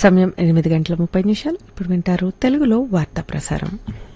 సమయం 8:30. ఇప్పుడు వింటారు తెలుగులో వార్తా ప్రసారం.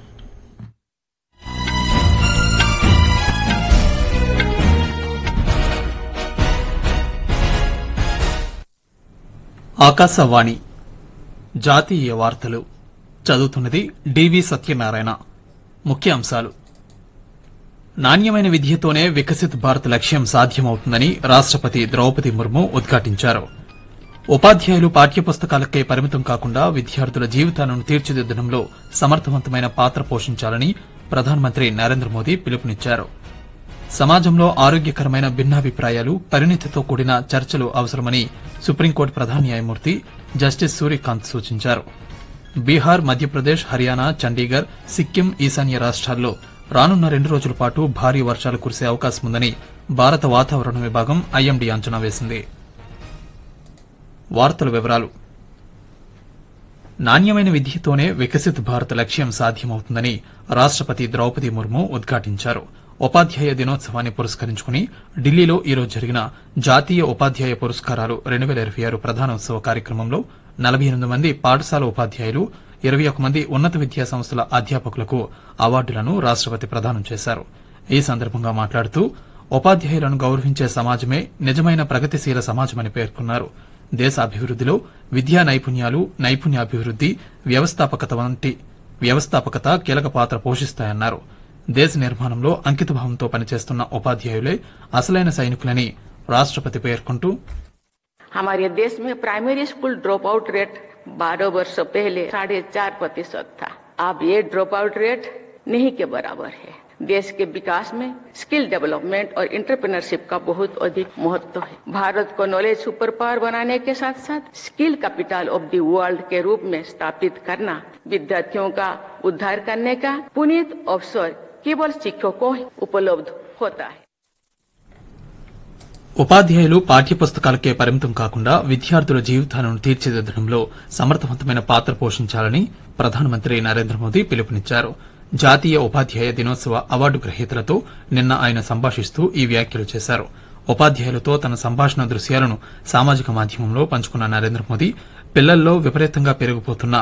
ఆకాశవాణి జాతీయ వార్తలు చదువుతున్నది డివి సత్యనారాయణ. ముఖ్యాంశాలు: నాణ్యమైన విద్యతోనే వికసిత్ భారత్ లక్ష్యం సాధ్యమవుతుందని రాష్టపతి ద్రౌపది ముర్ము ఉద్ఘాటించారు. ఉపాధ్యాయులు పాఠ్యపుస్తకాలకే పరిమితం కాకుండా విద్యార్థుల జీవితాలను తీర్చిదిద్దడంలో సమర్థవంతమైన పాత్ర పోషించాలని ప్రధానమంత్రి నరేంద్ర మోదీ పిలుపునిచ్చారు. సమాజంలో ఆరోగ్యకరమైన భిన్నాభిప్రాయాలు, పరిణితితో కూడిన చర్చలు అవసరమని సుప్రీంకోర్టు ప్రధాన న్యాయమూర్తి జస్టిస్ సూర్యకాంత్ సూచించారు. బీహార్, మధ్యప్రదేశ్, హర్యానా, చండీగఢ్, సిక్కిం, ఈశాన్య రాష్ట్రాల్లో రానున్న 2 రోజుల పాటు భారీ వర్షాలు కురిసే అవకాశముందని భారత వాతావరణ విభాగం ఐఎండీ అంచనా వేసింది. నాణ్యమైన విద్యతోనే వికసిత్ భారత్ లక్ష్యం సాధ్యమవుతుందని రాష్టపతి ద్రౌపది ముర్ము ఉద్ఘాటించారు. ఉపాధ్యాయ దినోత్సవాన్ని పురస్కరించుకుని ఢిల్లీలో ఈరోజు జరిగిన జాతీయ ఉపాధ్యాయ పురస్కారాలు 2026 ప్రధానోత్సవ కార్యక్రమంలో 48 మంది పాఠశాల ఉపాధ్యాయులు, 21 మంది ఉన్నత విద్యా సంస్థల అధ్యాపకులకు అవార్డులను రాష్టపతి ప్రదానం చేశారు. ఈ సందర్భంగా మాట్లాడుతూ ఉపాధ్యాయులను గౌరవించే సమాజమే నిజమైన ప్రగతిశీల సమాజమని పేర్కొన్నారు. దేశ అభివృద్దిలో విద్యా నైపుణ్యాలు, నైపుణ్యాభివృద్ది, వ్యవస్థాపకత కీలక పాత్ర పోషిస్తాయన్నారు. దేశ నిర్మాణంలో అంకితభావంతో పనిచేస్తున్న ఉపాధ్యాయులే అసలైన సైనికులని రాష్టపతి పేర్కొంటూ, हमारे देश में primary school drop out rate 12 वर्षों पहले 4.5% था. अब ये ड्रॉप आउट रेट नहीं के बराबर है. देश के विकास में स्किल डेवलपमेंट और एंटरप्रेन्योरशिप का बहुत अधिक महत्व है. भारत को नॉलेज सुपर पावर बनाने के साथ साथ skill capital of the world के रूप में स्थापित करना, विद्यार्थियों का उद्धार करने का पुनीत अवसर केवल शिक्षकों को उपलब्ध होता है. ఉపాధ్యాయులు పాఠ్యపుస్తకాలకే పరిమితం కాకుండా విద్యార్థుల జీవితాలను తీర్చిదిద్దడంలో సమర్థవంతమైన పాత్ర పోషించాలని ప్రధానమంత్రి నరేంద్ర మోదీ పిలుపునిచ్చారు. జాతీయ ఉపాధ్యాయ దినోత్సవ అవార్డు గ్రహీతలతో నిన్న ఆయన సంభాషిస్తూ ఈ వ్యాఖ్యలు చేశారు. ఉపాధ్యాయులతో తన సంభాషణ దృశ్యాలను సామాజిక మాధ్యమంలో పంచుకున్న నరేంద్ర మోదీ పిల్లల్లో విపరీతంగా పెరిగిపోతున్న